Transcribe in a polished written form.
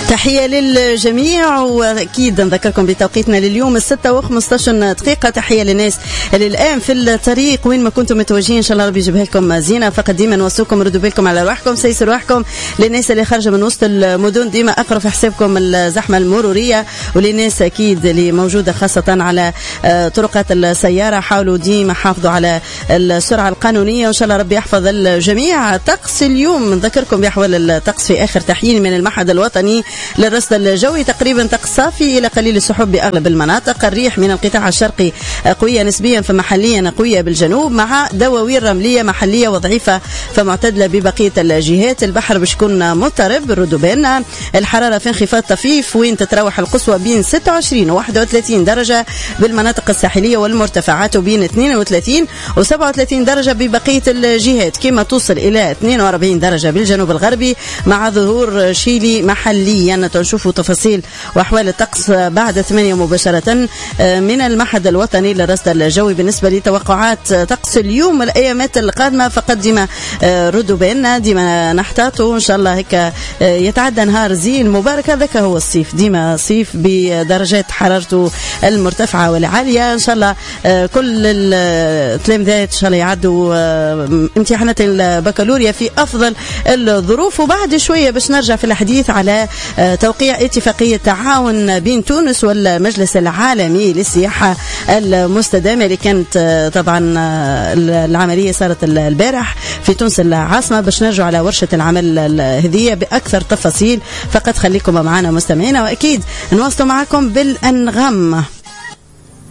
تحية للجميع، وأكيد نذكركم بتوقيتنا لليوم 6:15. تحية للناس اللي الآن في الطريق وين ما كنتم متوجهين، إن شاء الله ربي يجيبها لكم زينة. فقط ديما نوصوكم ردوا بالكم على روحكم، سيسوا روحكم. للناس اللي خارجة من وسط المدن ديما أقرأ في حسابكم الزحمة المرورية، وللناس أكيد اللي موجودة خاصة على طرقات السيارة حاولوا ديما حافظوا على السرعة القانونية، وإن شاء الله ربي يحفظ الجميع. طقس اليوم نذكركم بأحوال الطقس في آخر تحيين من المعهد الوطني للرصد الجوي. تقريبا طقس صافي إلى قليل السحب بأغلب المناطق. الريح من القطاع الشرقي قوية نسبيا فمحليا قوية بالجنوب، مع دواوين رملية محلية وضعيفة فمعتدلة ببقية الجهات. البحر بشكون مضطرب الردوبان. الحرارة في انخفاض طفيف، وين تتراوح القصوى بين 26 و 31 درجة بالمناطق الساحلية والمرتفعات، وبين 32 و 37 درجة ببقية الجهات، كما توصل إلى 42 درجة بالجنوب الغربي مع ظهور شيلي محليا. تنشوفوا تفاصيل وأحوال الطقس بعد 8 مباشرة من المعهد الوطني للرصد الجوي. بالنسبة لتوقعات طقس اليوم الأيامات القادمة، فقد ديما ردوبان ديما نحتاطه إن شاء الله هيك يتعدى نهار زين مبارك. هذاك هو الصيف، ديما صيف بدرجات حرارته المرتفعة والعالية. إن شاء الله كل التلامذات إن شاء الله يعدوا امتحانات البكالوريا في أفضل الظروف. وبعد شوية باش نرجع في الحديث على توقيع اتفاقية تعاون بين تونس والمجلس العالمي للسياحة المستدامة اللي كانت طبعا العملية صارت البارح في تونس العاصمة. باش نرجع على ورشة العمل هذه بأكثر تفاصيل، فقط خليكم معنا مستمعين، وأكيد نواصل معكم بالأنغام.